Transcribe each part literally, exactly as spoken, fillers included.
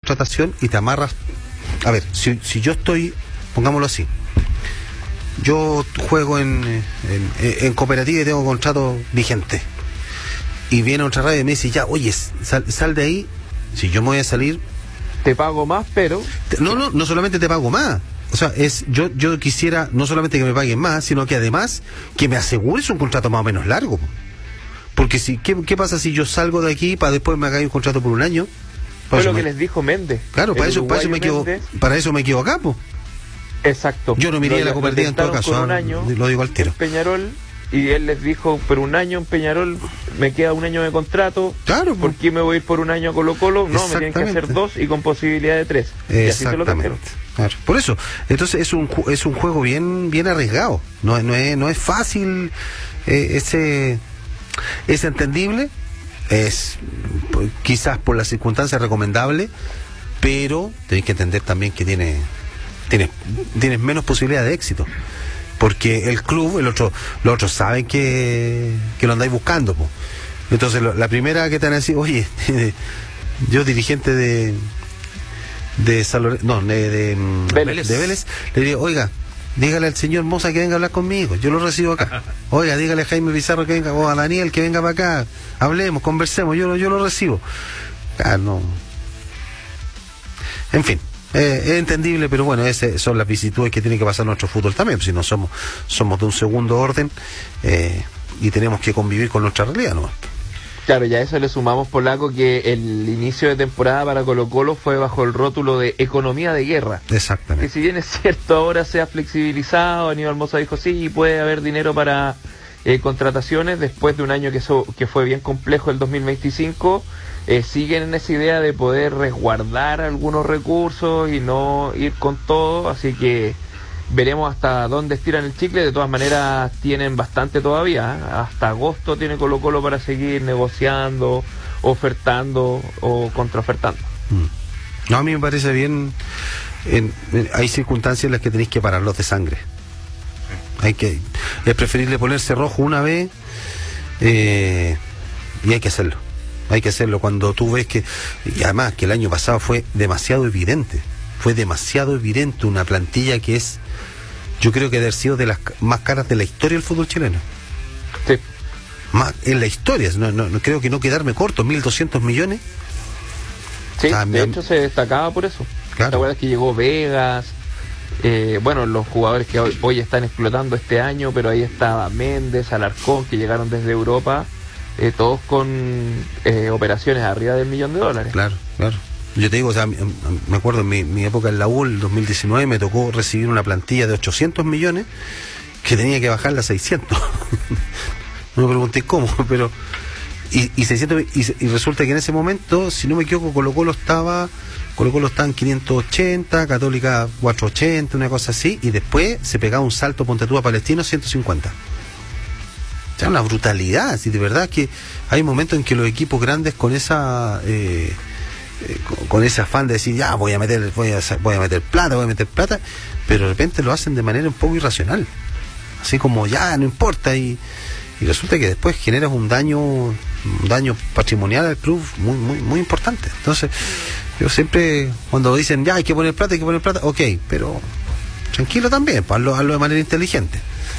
contratación y te amarras. A ver, si, si yo estoy, pongámoslo así, yo juego en, en, en cooperativa y tengo contrato vigente, y viene otra radio y me dice, ya, oye, sal, sal de ahí. Si yo me voy a salir, te pago más, pero te, no, no, no solamente te pago más. O sea, es yo yo quisiera no solamente que me paguen más, sino que además que me asegures un contrato más o menos largo. Porque si ¿qué, qué pasa si yo salgo de aquí para después me haga un contrato por un año? Fue lo que me... les dijo Méndez. Claro, para eso, para eso me equivo... para eso me equivoco, po. Exacto. Yo no miré la cooperativa en todo caso, un año, lo digo al tiro. Peñarol, y él les dijo, pero un año en Peñarol, me queda un año de contrato. Claro. ¿Por qué me voy a ir por un año a Colo Colo? No, me tienen que hacer dos y con posibilidad de tres. Y así se lo trajeron. Claro. Por eso, entonces es un es un juego bien bien arriesgado. No, no es no es fácil, eh, ese es entendible, es quizás por las circunstancias recomendable, pero tenéis que entender también que tiene tienes tienes menos posibilidad de éxito, porque el club, el otro los otros saben que que lo andáis buscando, po. Entonces lo, la primera que te van a decir, oye, yo dirigente de de San no de, de, Vélez. de Vélez, le diría, oiga, dígale al señor Moza que venga a hablar conmigo, yo lo recibo acá. Oiga, dígale a Jaime Pizarro que venga, o a Daniel que venga para acá, hablemos, conversemos, yo, yo lo recibo. Ah, no. En fin, eh, es entendible, pero bueno, esas son las vicisitudes que tiene que pasar nuestro fútbol también, si no somos somos de un segundo orden, eh, y tenemos que convivir con nuestra realidad, ¿no? Claro, ya a eso le sumamos, Polaco, que el inicio de temporada para Colo Colo fue bajo el rótulo de economía de guerra. Exactamente. Que si bien es cierto, ahora se ha flexibilizado, Aníbal Moza dijo sí, puede haber dinero para eh, contrataciones, después de un año que, eso, que fue bien complejo, el dos mil veinticinco, eh, siguen en esa idea de poder resguardar algunos recursos y no ir con todo, así que veremos hasta dónde estiran el chicle. De todas maneras tienen bastante todavía, ¿eh? Hasta agosto tiene Colo Colo para seguir negociando, ofertando o contraofertando. No, a mí me parece bien. En, en, hay circunstancias en las que tenéis que pararlos de sangre. Hay que es preferible ponerse rojo una vez, eh, y hay que hacerlo. Hay que hacerlo cuando tú ves que, y además que el año pasado fue demasiado evidente. Fue demasiado evidente una plantilla que es, yo creo que debe haber sido de las más caras de la historia del fútbol chileno. Sí. Más en la historia, no, no, no creo que no quedarme corto, mil doscientos millones. Sí, ah, de hecho se destacaba por eso. Claro. ¿Te acuerdas que llegó Vegas? Eh, bueno, los jugadores que hoy, hoy están explotando este año, pero ahí estaba Méndez, Alarcón, que llegaron desde Europa, eh, todos con eh, operaciones arriba del millón de dólares. Claro, claro. Yo te digo, o sea, me acuerdo en mi, mi época en la U, el dos mil diecinueve, me tocó recibir una plantilla de ochocientos millones que tenía que bajarla a seiscientos. No me pregunté cómo, pero... Y, y, seiscientos, y, y resulta que en ese momento, si no me equivoco, Colo Colo estaba... Colo Colo estaba en quinientos ochenta, Católica cuatrocientos ochenta, una cosa así, y después se pegaba un salto, ponte tú, a Palestino, ciento cincuenta. O sea, una brutalidad, si de verdad que hay momentos en que los equipos grandes con esa... Eh, Eh, con, con ese afán de decir, ya voy a meter voy a, voy a meter plata, voy a meter plata, pero de repente lo hacen de manera un poco irracional, así como ya no importa, y, y resulta que después generas un daño un daño patrimonial al club muy muy muy importante. Entonces yo siempre, cuando dicen ya hay que poner plata, hay que poner plata, ok, pero tranquilo también, pues, hazlo, hazlo de manera inteligente.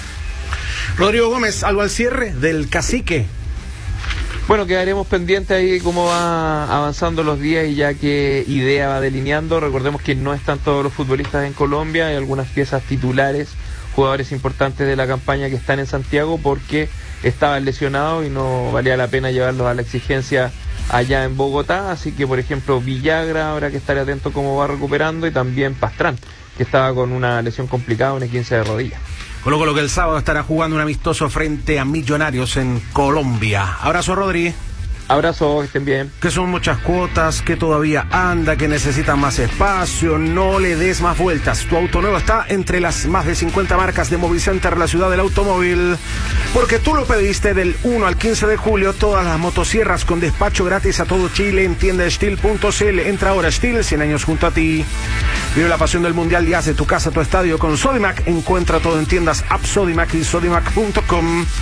Rodrigo Gómez, algo al cierre del Cacique. Bueno, quedaremos pendientes ahí cómo va avanzando los días, y ya que Idea va delineando. Recordemos que no están todos los futbolistas en Colombia, hay algunas piezas titulares, jugadores importantes de la campaña que están en Santiago porque estaban lesionados y no valía la pena llevarlos a la exigencia allá en Bogotá. Así que, por ejemplo, Villagra, habrá que estar atento cómo va recuperando, y también Pastrán, que estaba con una lesión complicada, una esguince de rodilla. Colo Colo que el sábado estará jugando un amistoso frente a Millonarios en Colombia. Abrazo, Rodri. Abrazo, que estén bien. Que son muchas cuotas, que todavía anda, que necesitan más espacio. No le des más vueltas. Tu auto nuevo está entre las más de cincuenta marcas de Movicenter, la ciudad del automóvil. Porque tú lo pediste. Del uno al quince de julio, todas las motosierras con despacho gratis a todo Chile en tienda steel punto c l. Entra ahora Steel, cien años junto a ti. Vive la pasión del mundial y haz de tu casa tu estadio con Sodimac. Encuentra todo en tiendas App Sodimac y Sodimac punto com.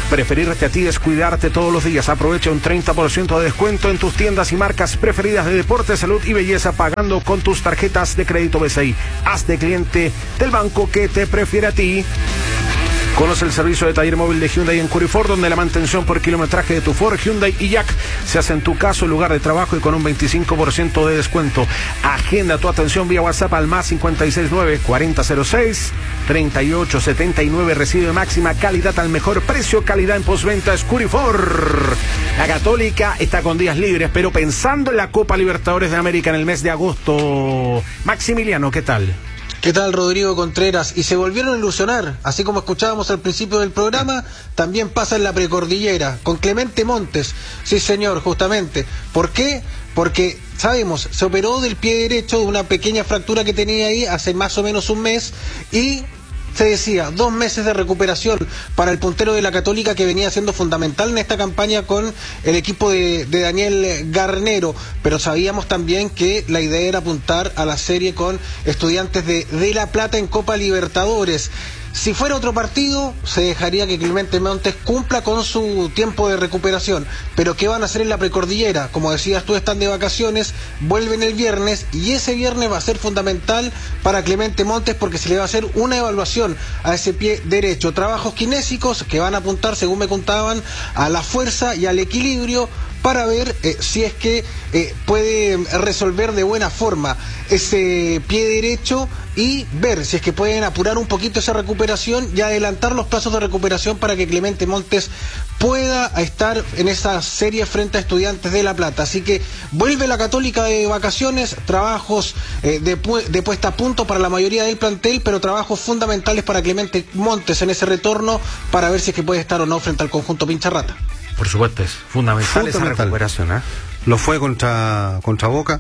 Preferirte a ti es cuidarte todos los días. Aprovecha un treinta por ciento de descuento en tus tiendas y marcas preferidas de deporte, salud y belleza pagando con tus tarjetas de crédito B C I. Haz de cliente del banco que te prefiere a ti. Conoce el servicio de taller móvil de Hyundai en Curiford, donde la mantención por kilometraje de tu Ford, Hyundai y Jack se hace en tu caso, lugar de trabajo y con un veinticinco por ciento de descuento. Agenda tu atención vía WhatsApp al más cincuenta y seis nueve, cuarenta cero seis, treinta y ocho setenta y nueve. Recibe máxima calidad al mejor precio, calidad en postventa es Curiford. La Católica está con días libres, pero pensando en la Copa Libertadores de América en el mes de agosto. Maximiliano, ¿qué tal? ¿Qué tal, Rodrigo Contreras? Y se volvieron a ilusionar, así como escuchábamos al principio del programa, también pasa en la precordillera, con Clemente Montes. Sí, señor, justamente. ¿Por qué? Porque, sabemos, se operó del pie derecho de una pequeña fractura que tenía ahí hace más o menos un mes y se decía, dos meses de recuperación para el puntero de la Católica, que venía siendo fundamental en esta campaña con el equipo de, de Daniel Garnero, pero sabíamos también que la idea era apuntar a la serie con Estudiantes de, de La Plata en Copa Libertadores. Si fuera otro partido, se dejaría que Clemente Montes cumpla con su tiempo de recuperación. Pero ¿qué van a hacer en la precordillera? Como decías tú, están de vacaciones, vuelven el viernes y ese viernes va a ser fundamental para Clemente Montes porque se le va a hacer una evaluación a ese pie derecho. Trabajos kinésicos que van a apuntar, según me contaban, a la fuerza y al equilibrio para ver eh, si es que eh, puede resolver de buena forma ese pie derecho y ver si es que pueden apurar un poquito esa recuperación y adelantar los plazos de recuperación para que Clemente Montes pueda estar en esa serie frente a Estudiantes de La Plata. Así que vuelve la Católica de vacaciones, trabajos eh, de, pu de puesta a punto para la mayoría del plantel, pero trabajos fundamentales para Clemente Montes en ese retorno para ver si es que puede estar o no frente al conjunto Pincharrata. Por supuesto, es fundamental, fundamental. esa recuperación, ¿eh? Lo fue contra, contra Boca.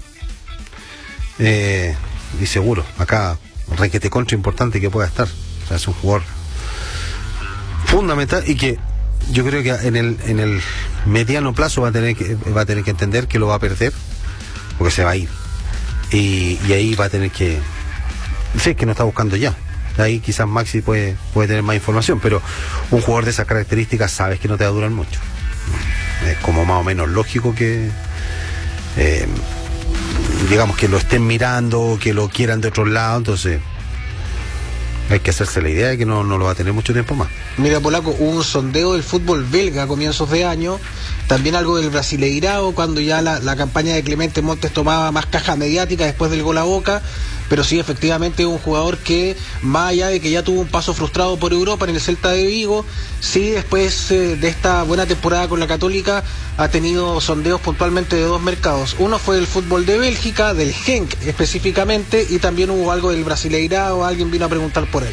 Eh, y seguro, acá requete contra importante que pueda estar. O sea, es un jugador fundamental y que yo creo que en el, en el mediano plazo va a tener que, va a tener que entender que lo va a perder, porque se va a ir. Y, y ahí va a tener que, sí, es que no está buscando ya. Ahí quizás Maxi puede, puede tener más información, pero un jugador de esas características sabes que no te va a durar mucho. Es como más o menos lógico que eh, digamos que lo estén mirando, que lo quieran de otros lados, entonces hay que hacerse la idea de que no, no lo va a tener mucho tiempo más. Mira, Polaco, hubo un sondeo del fútbol belga a comienzos de año, también algo del Brasileirao, cuando ya la, la campaña de Clemente Montes tomaba más caja mediática después del gol a Boca, pero sí, efectivamente es un jugador que, más allá de que ya tuvo un paso frustrado por Europa en el Celta de Vigo, sí, después eh, de esta buena temporada con la Católica, ha tenido sondeos puntualmente de dos mercados. Uno fue el fútbol de Bélgica, del Genk específicamente, y también hubo algo del Brasileirao, alguien vino a preguntar por él.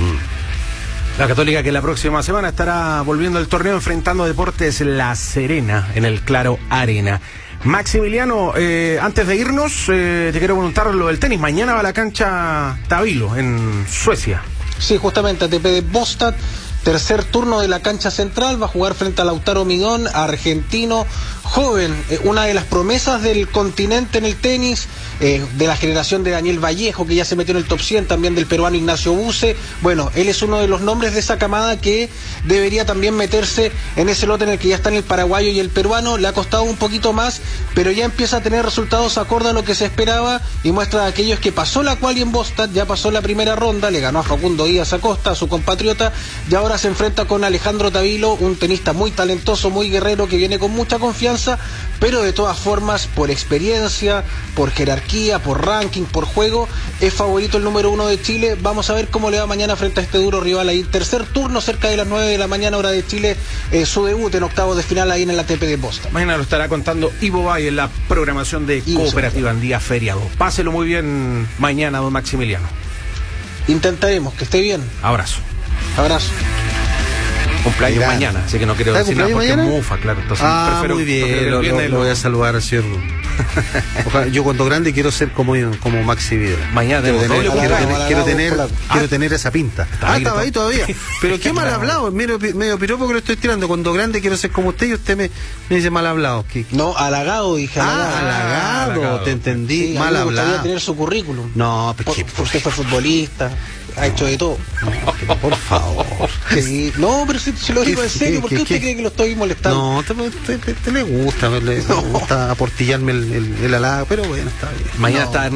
Mm. La Católica, que la próxima semana estará volviendo al torneo enfrentando a Deportes La Serena en el Claro Arena. Maximiliano, eh, antes de irnos, eh, te quiero preguntar lo del tenis. Mañana va a la cancha Tabilo, en Suecia. Sí, justamente, A T P de Bostad, tercer turno de la cancha central, va a jugar frente a Lautaro Midón, argentino, joven, eh, una de las promesas del continente en el tenis, eh, de la generación de Daniel Vallejo, que ya se metió en el top cien, también del peruano Ignacio Buse. Bueno, él es uno de los nombres de esa camada que debería también meterse en ese lote en el que ya están el paraguayo y el peruano. Le ha costado un poquito más, pero ya empieza a tener resultados acorde a lo que se esperaba y muestra a aquellos que pasó la quali en Bostad, ya pasó la primera ronda, le ganó a Facundo Díaz Acosta, a su compatriota, y ahora se enfrenta con Alejandro Tabilo, un tenista muy talentoso, muy guerrero, que viene con mucha confianza, pero de todas formas, por experiencia, por jerarquía, por ranking, por juego, es favorito el número uno de Chile. Vamos a ver cómo le va mañana frente a este duro rival ahí. Tercer turno, cerca de las nueve de la mañana, hora de Chile, eh, su debut en octavos de final ahí en el A T P de Boston. Mañana lo estará contando Ivo Valle en la programación de Ivo Cooperativa en día feriado. Páselo muy bien mañana, don Maximiliano. Intentaremos, que esté bien. Abrazo. Abrazo. Cumpleaños Mira. mañana, así que no quiero decir nada porque mañana? Mufa, claro. Entonces, ah, prefiero, muy bien, lo, lo, lo voy a saludar al señor. Ojalá, yo cuando grande quiero ser como, como Maxi Vidal. Mañana quiero tener, quiero quiero tener, tener, quiero tener, ah, quiero tener esa pinta. Está ah, estaba ahí todavía. Pero qué mal hablado, medio, medio piropo que lo estoy tirando. Cuando grande quiero ser como usted y usted me, me dice mal hablado. ¿Qué? No, halagado, dije. Halagado, ah, halagado, halagado. Te entendí, sí, mal hablado. Me gustaría tener su currículum. No, porque por, usted fue futbolista, ha hecho de todo. No, por favor. Sí, no, pero si, si lo digo en serio, ¿por qué usted cree que lo estoy molestando? No, te, te, te, te le gusta, le, le gusta aportillarme el, el, el halago, pero bueno, está bien. Mañana No. está